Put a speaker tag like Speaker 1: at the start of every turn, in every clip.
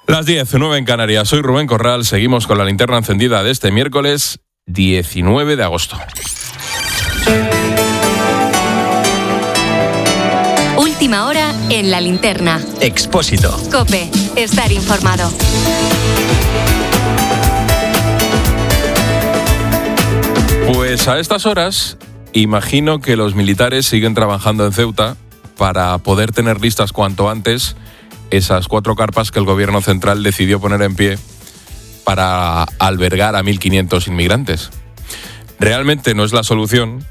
Speaker 1: Las 10:09 en Canarias. Soy Rubén Corral. Seguimos con la linterna encendida de este miércoles 19 de agosto.
Speaker 2: Última hora en la linterna.
Speaker 3: Expósito.
Speaker 2: COPE. Estar informado.
Speaker 1: Pues a estas horas, imagino que los militares siguen trabajando en Ceuta para poder tener listas cuanto antes esas 4 carpas que el gobierno central decidió poner en pie para albergar a 1.500 inmigrantes. Realmente no es la solución,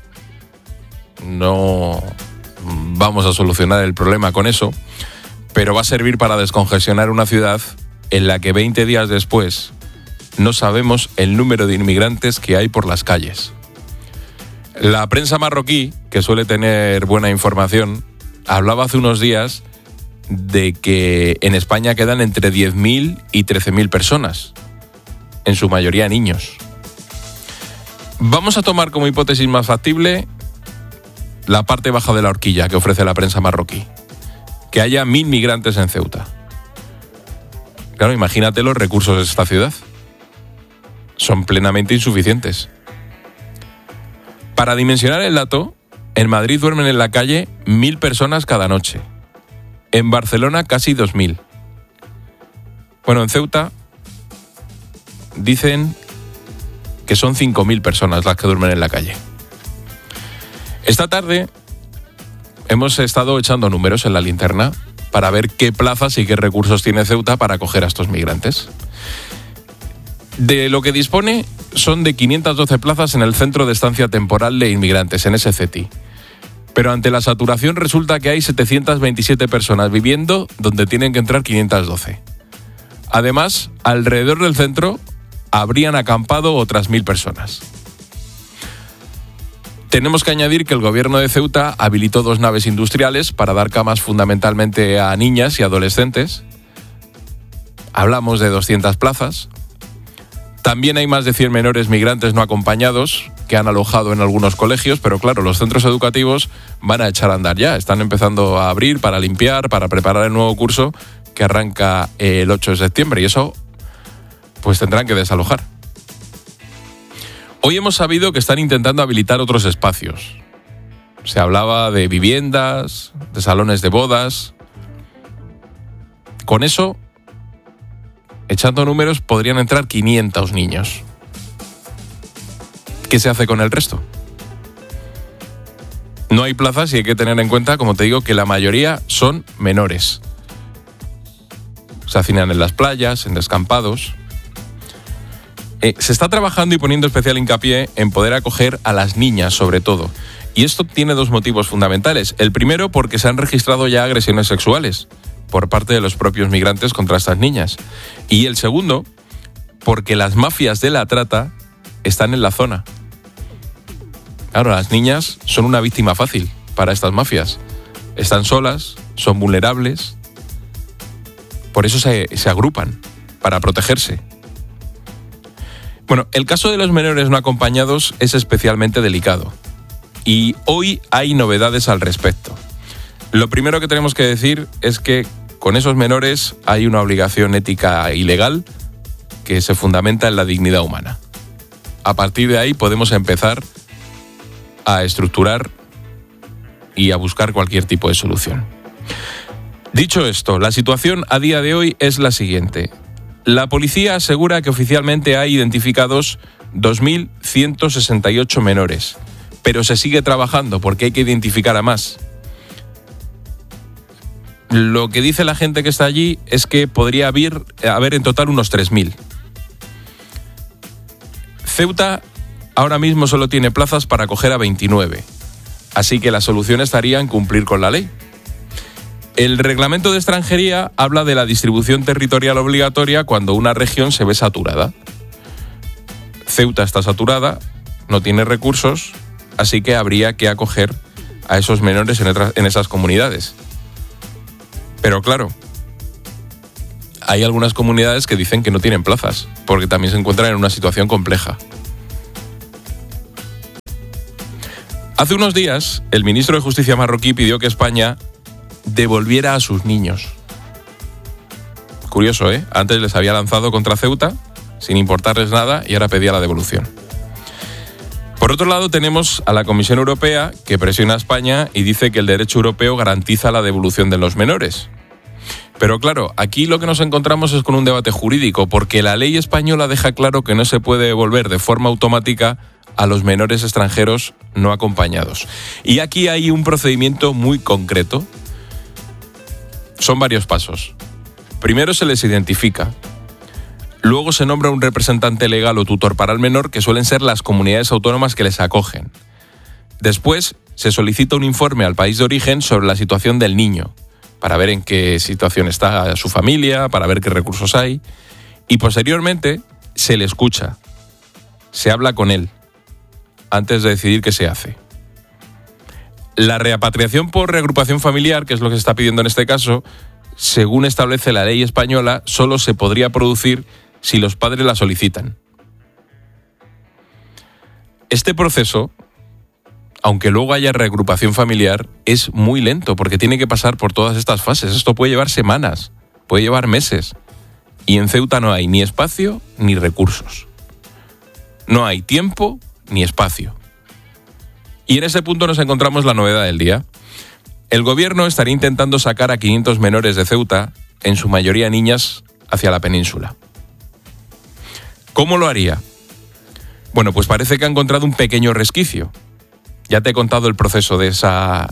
Speaker 1: no vamos a solucionar el problema con eso, pero va a servir para descongestionar una ciudad en la que 20 días después no sabemos el número de inmigrantes que hay por las calles. La prensa marroquí, que suele tener buena información, hablaba hace unos días de que en España quedan entre 10.000 y 13.000 personas, en su mayoría niños. Vamos a tomar como hipótesis más factible la parte baja de la horquilla que ofrece la prensa marroquí, que haya 1.000 migrantes en Ceuta. Claro, imagínate los recursos de esta ciudad. Son plenamente insuficientes. Para dimensionar el dato, en Madrid duermen en la calle 1.000 personas cada noche. En Barcelona casi 2.000. Bueno, en Ceuta dicen que son 5.000 personas las que duermen en la calle. Esta tarde hemos estado echando números en la linterna para ver qué plazas y qué recursos tiene Ceuta para acoger a estos migrantes. De lo que dispone son de 512 plazas en el Centro de Estancia Temporal de Inmigrantes, en ese CETI. Pero ante la saturación resulta que hay 727 personas viviendo donde tienen que entrar 512. Además, alrededor del centro habrían acampado otras 1.000 personas. Tenemos que añadir que el gobierno de Ceuta habilitó 2 naves industriales para dar camas fundamentalmente a niñas y adolescentes. Hablamos de 200 plazas. También hay más de 100 menores migrantes no acompañados que han alojado en algunos colegios, pero claro, los centros educativos van a echar a andar ya. Están empezando a abrir para limpiar, para preparar el nuevo curso que arranca el 8 de septiembre y eso pues tendrán que desalojar. Hoy hemos sabido que están intentando habilitar otros espacios. Se hablaba de viviendas, de salones de bodas. Con eso, echando números, podrían entrar 500 niños. ¿Qué se hace con el resto? No hay plazas y hay que tener en cuenta, como te digo, que la mayoría son menores. Se hacinan en las playas, en descampados. Se está trabajando y poniendo especial hincapié en poder acoger a las niñas, sobre todo. Y esto tiene 2 motivos fundamentales. El primero, porque se han registrado ya agresiones sexuales por parte de los propios migrantes contra estas niñas. Y el segundo, porque las mafias de la trata están en la zona. Claro, las niñas son una víctima fácil para estas mafias. Están solas, son vulnerables. Por eso se agrupan, para protegerse. Bueno, el caso de los menores no acompañados es especialmente delicado. Y hoy hay novedades al respecto. Lo primero que tenemos que decir es que con esos menores hay una obligación ética y legal que se fundamenta en la dignidad humana. A partir de ahí podemos empezar a estructurar y a buscar cualquier tipo de solución. Dicho esto, la situación a día de hoy es la siguiente. La policía asegura que oficialmente hay identificados 2.168 menores, pero se sigue trabajando porque hay que identificar a más. Lo que dice la gente que está allí es que podría haber en total unos 3.000. Ceuta ahora mismo solo tiene plazas para acoger a 29, así que la solución estaría en cumplir con la ley. El reglamento de extranjería habla de la distribución territorial obligatoria cuando una región se ve saturada. Ceuta está saturada, no tiene recursos, así que habría que acoger a esos menores en esas comunidades. Pero claro, hay algunas comunidades que dicen que no tienen plazas, porque también se encuentran en una situación compleja. Hace unos días, el ministro de Justicia marroquí pidió que España devolviera a sus niños. Curioso, ¿eh? Antes les había lanzado contra Ceuta, sin importarles nada, y ahora pedía la devolución. Por otro lado, tenemos a la Comisión Europea, que presiona a España y dice que el derecho europeo garantiza la devolución de los menores. Pero claro, aquí lo que nos encontramos es con un debate jurídico, porque la ley española deja claro que no se puede devolver de forma automática a los menores extranjeros no acompañados. Y aquí hay un procedimiento muy concreto. Son varios pasos. Primero se les identifica. Luego se nombra un representante legal o tutor para el menor, que suelen ser las comunidades autónomas que les acogen. Después se solicita un informe al país de origen sobre la situación del niño, para ver en qué situación está su familia, para ver qué recursos hay. Y posteriormente se le escucha, se habla con él, antes de decidir qué se hace. La repatriación por reagrupación familiar, que es lo que se está pidiendo en este caso, según establece la ley española, solo se podría producir si los padres la solicitan. Este proceso, aunque luego haya reagrupación familiar, es muy lento porque tiene que pasar por todas estas fases. Esto puede llevar semanas, puede llevar meses. Y en Ceuta no hay ni espacio ni recursos. No hay tiempo ni espacio. Y en ese punto nos encontramos la novedad del día. El gobierno estaría intentando sacar a 500 menores de Ceuta, en su mayoría niñas, hacia la península. ¿Cómo lo haría? Bueno, pues parece que ha encontrado un pequeño resquicio. Ya te he contado el proceso de esa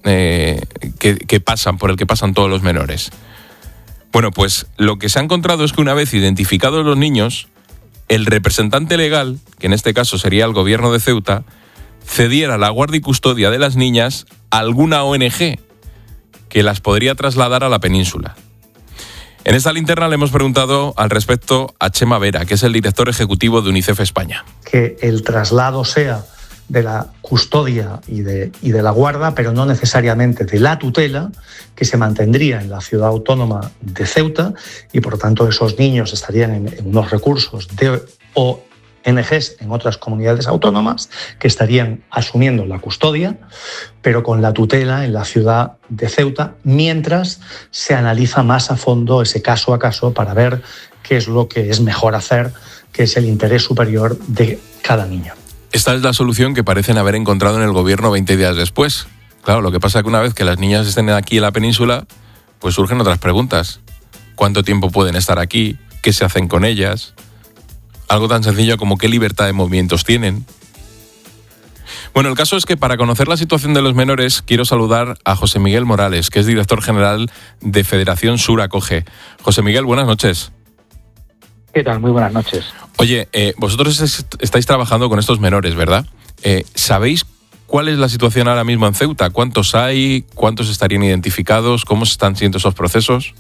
Speaker 1: por el que pasan todos los menores. Bueno, pues lo que se ha encontrado es que una vez identificados los niños, el representante legal, que en este caso sería el gobierno de Ceuta, cediera la guardia y custodia de las niñas a alguna ONG que las podría trasladar a la península. En esta linterna le hemos preguntado al respecto a Chema Vera, que es el director ejecutivo de UNICEF España.
Speaker 3: Que el traslado sea de la custodia y de la guarda, pero no necesariamente de la tutela, que se mantendría en la ciudad autónoma de Ceuta, y por tanto esos niños estarían en unos recursos de ONGs en otras comunidades autónomas que estarían asumiendo la custodia, pero con la tutela en la ciudad de Ceuta, mientras se analiza más a fondo ese caso a caso para ver qué es lo que es mejor hacer, qué es el interés superior de cada niño.
Speaker 1: Esta es la solución que parecen haber encontrado en el gobierno 20 días después. Claro, lo que pasa es que una vez que las niñas estén aquí en la península, pues surgen otras preguntas. ¿Cuánto tiempo pueden estar aquí? ¿Qué se hacen con ellas? Algo tan sencillo como qué libertad de movimientos tienen. Bueno, el caso es que para conocer la situación de los menores quiero saludar a José Miguel Morales, que es director general de Federación Sur Acoge. José Miguel, buenas noches.
Speaker 4: ¿Qué tal? Muy buenas noches.
Speaker 1: Oye, vosotros estáis trabajando con estos menores, ¿verdad? ¿Sabéis cuál es la situación ahora mismo en Ceuta? ¿Cuántos hay? ¿Cuántos estarían identificados? ¿Cómo están siendo esos procesos?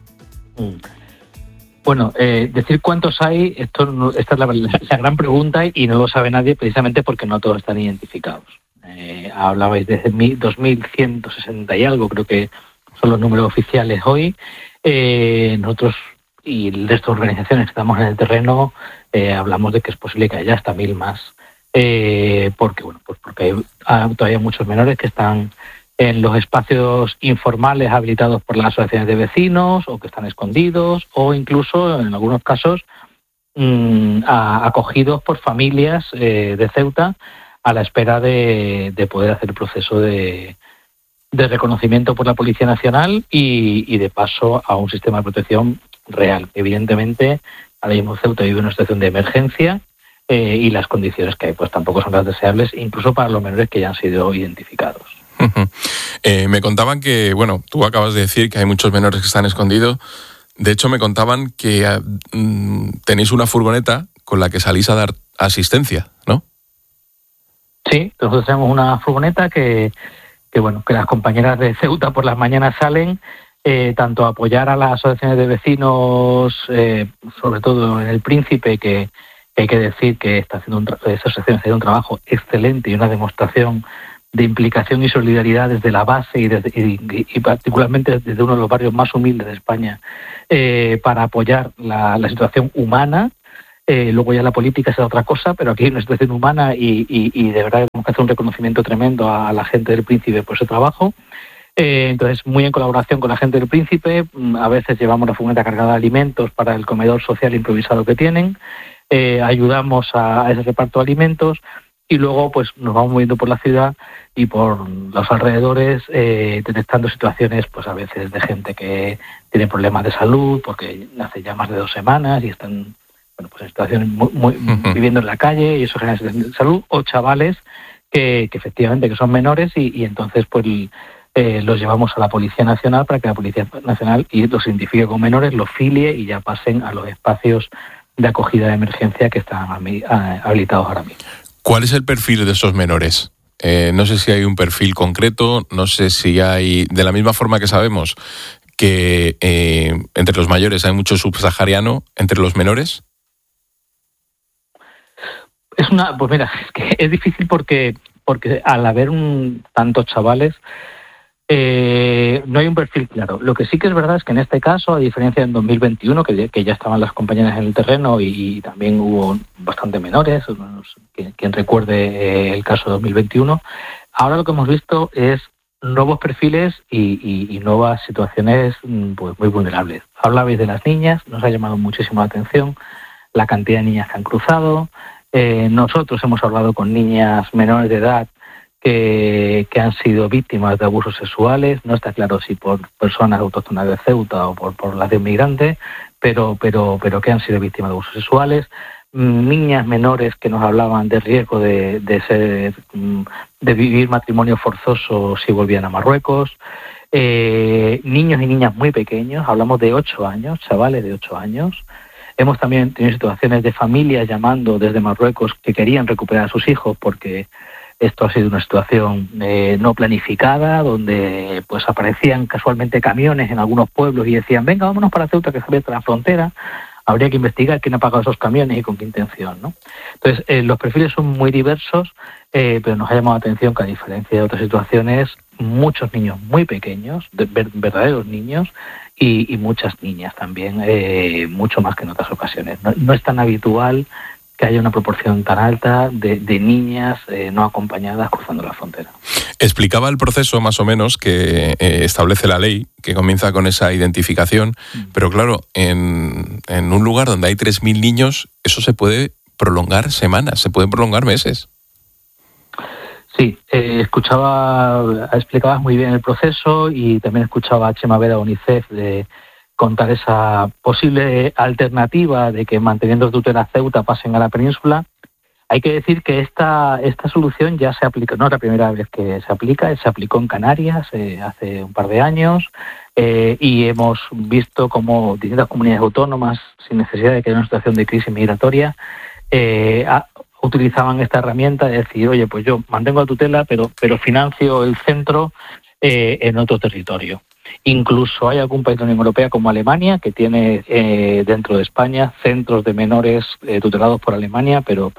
Speaker 4: Bueno, decir cuántos hay, esta es la gran pregunta y no lo sabe nadie precisamente porque no todos están identificados. Hablabais de 2.160 y algo, creo que son los números oficiales hoy. Nosotros y el resto de organizaciones que estamos en el terreno hablamos de que es posible que haya hasta 1.000 más. Porque hay todavía muchos menores que están en los espacios informales habilitados por las asociaciones de vecinos o que están escondidos o incluso en algunos casos acogidos por familias de Ceuta a la espera de poder hacer el proceso de reconocimiento por la Policía Nacional y de paso a un sistema de protección real. Evidentemente, ahora mismo Ceuta vive una situación de emergencia y las condiciones que hay pues tampoco son las deseables, incluso para los menores que ya han sido identificados.
Speaker 1: Me contaban que, bueno, tú acabas de decir que hay muchos menores que están escondidos. De hecho, me contaban que tenéis una furgoneta con la que salís a dar asistencia, ¿no?
Speaker 4: Sí, nosotros tenemos una furgoneta que las compañeras de Ceuta por las mañanas salen tanto a apoyar a las asociaciones de vecinos, sobre todo en El Príncipe, que hay que decir que esa asociación está haciendo un trabajo excelente y una demostración de implicación y solidaridad desde la base y particularmente desde uno de los barrios más humildes de España para apoyar la situación humana. Luego ya la política será otra cosa, pero aquí hay una situación humana y de verdad tenemos que hacer un reconocimiento tremendo a la gente del Príncipe por ese trabajo. Entonces, muy en colaboración con la gente del Príncipe, a veces llevamos la furgoneta cargada de alimentos para el comedor social improvisado que tienen, ayudamos a ese reparto de alimentos y luego pues nos vamos moviendo por la ciudad y por los alrededores, detectando situaciones pues a veces de gente que tiene problemas de salud porque hace ya más de 2 semanas y están pues en situaciones viviendo en la calle y eso genera situaciones de salud, o chavales que efectivamente que son menores y entonces pues los llevamos a la Policía Nacional para que la Policía Nacional los identifique como menores, los filie y ya pasen a los espacios de acogida de emergencia que están habilitados ahora mismo.
Speaker 1: ¿Cuál es el perfil de esos menores? No sé si hay un perfil concreto, no sé si hay, de la misma forma que sabemos que entre los mayores hay mucho subsahariano, entre los menores.
Speaker 4: Pues mira, es que es difícil porque al haber tantos chavales, no hay un perfil claro. Lo que sí que es verdad es que en este caso, a diferencia en 2021, que ya estaban las compañeras en el terreno y también hubo bastante menores, quien recuerde el caso de 2021, ahora lo que hemos visto es nuevos perfiles y nuevas situaciones pues muy vulnerables. Hablabais de las niñas, nos ha llamado muchísimo la atención la cantidad de niñas que han cruzado. Nosotros hemos hablado con niñas menores de edad que han sido víctimas de abusos sexuales. No está claro si por personas autóctonas de Ceuta o por población migrante, pero que han sido víctimas de abusos sexuales. Niñas menores que nos hablaban de riesgo de vivir matrimonio forzoso si volvían a Marruecos. Niños y niñas muy pequeños, hablamos de 8 años, chavales de 8 años. Hemos también tenido situaciones de familias llamando desde Marruecos que querían recuperar a sus hijos porque esto ha sido una situación no planificada, donde pues aparecían casualmente camiones en algunos pueblos y decían, venga, vámonos para Ceuta, que se abierta la frontera. Habría que investigar quién ha pagado esos camiones y con qué intención, ¿no? Entonces, los perfiles son muy diversos, pero nos ha llamado la atención que, a diferencia de otras situaciones, muchos niños muy pequeños, verdaderos niños, y muchas niñas también, mucho más que en otras ocasiones. No es tan habitual que haya una proporción tan alta de niñas no acompañadas cruzando la frontera.
Speaker 1: Explicaba el proceso, más o menos, que establece la ley, que comienza con esa identificación, pero claro, en un lugar donde hay 3.000 niños, eso se puede prolongar semanas, se puede prolongar meses.
Speaker 4: Sí, explicabas muy bien el proceso y también escuchaba a Chema Vera de UNICEF de contar esa posible alternativa de que manteniendo tutela Ceuta pasen a la península. Hay que decir que esta solución ya se aplica, no es la primera vez que se aplica, se aplicó en Canarias hace un par de años y hemos visto cómo distintas comunidades autónomas, sin necesidad de que haya una situación de crisis migratoria, utilizaban esta herramienta de decir, oye, pues yo mantengo la tutela, pero financio el centro en otro territorio. Incluso hay algún país de la Unión Europea como Alemania que tiene dentro de España centros de menores tutelados por Alemania, pero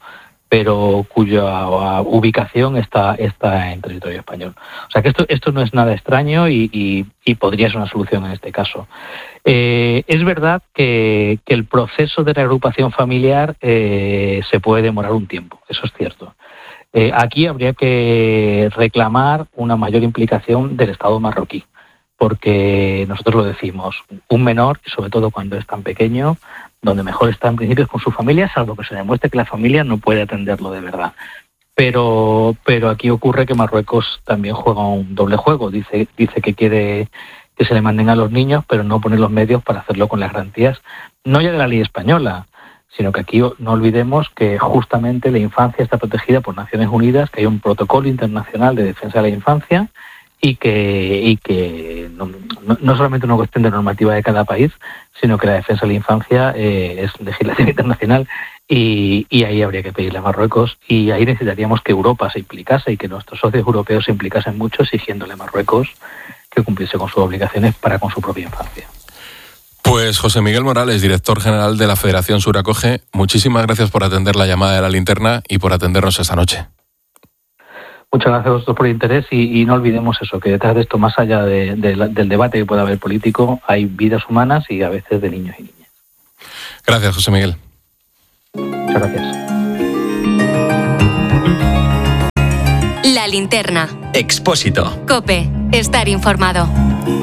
Speaker 4: cuya ubicación está en territorio español. O sea que esto no es nada extraño y podría ser una solución en este caso. Es verdad que el proceso de reagrupación familiar se puede demorar un tiempo, eso es cierto. Aquí habría que reclamar una mayor implicación del Estado marroquí, porque nosotros lo decimos, un menor, sobre todo cuando es tan pequeño, donde mejor está en principio es con su familia, salvo que se demuestre que la familia no puede atenderlo de verdad. Pero aquí ocurre que Marruecos también juega un doble juego. Dice que quiere que se le manden a los niños, pero no pone los medios para hacerlo con las garantías, no ya de la ley española, sino que aquí no olvidemos que justamente la infancia está protegida por Naciones Unidas, que hay un protocolo internacional de defensa de la infancia y que no solamente una cuestión de normativa de cada país, sino que la defensa de la infancia es legislación internacional y ahí habría que pedirle a Marruecos y ahí necesitaríamos que Europa se implicase y que nuestros socios europeos se implicasen mucho exigiéndole a Marruecos que cumpliese con sus obligaciones para con su propia infancia.
Speaker 1: Pues José Miguel Morales, director general de la Federación Sur Acoge, muchísimas gracias por atender la llamada de La Linterna y por atendernos esta noche.
Speaker 4: Muchas gracias a vosotros por el interés y no olvidemos eso, que detrás de esto, más allá del debate que pueda haber político, hay vidas humanas y a veces de niños y niñas.
Speaker 1: Gracias, José Miguel.
Speaker 4: Muchas gracias.
Speaker 2: La Linterna.
Speaker 5: Expósito.
Speaker 2: COPE. Estar informado.